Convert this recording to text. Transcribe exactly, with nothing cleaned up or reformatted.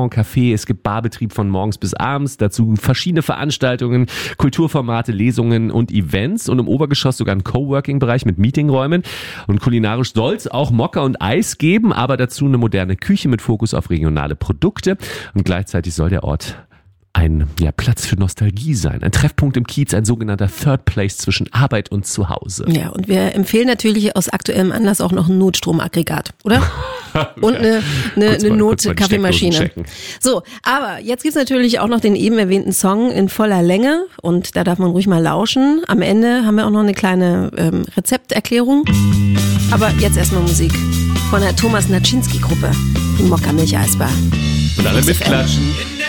Restaurant, Café, es gibt Barbetrieb von morgens bis abends, dazu verschiedene Veranstaltungen, Kulturformate, Lesungen und Events und im Obergeschoss sogar ein Coworking-Bereich mit Meetingräumen. Und kulinarisch soll es auch Mokka und Eis geben, aber dazu eine moderne Küche mit Fokus auf regionale Produkte. Und gleichzeitig soll der Ort ein ja, Platz für Nostalgie sein. Ein Treffpunkt im Kiez, ein sogenannter Third Place zwischen Arbeit und Zuhause. Ja, und wir empfehlen natürlich aus aktuellem Anlass auch noch ein Notstromaggregat, oder? Und eine, eine, eine Not-Kaffeemaschine. So, aber jetzt gibt's natürlich auch noch den eben erwähnten Song in voller Länge und da darf man ruhig mal lauschen. Am Ende haben wir auch noch eine kleine ähm, Rezepterklärung. Aber jetzt erstmal Musik von der Thomas Naczynski-Gruppe, die Mokka Milch Eisbar. Und alle mitklatschen.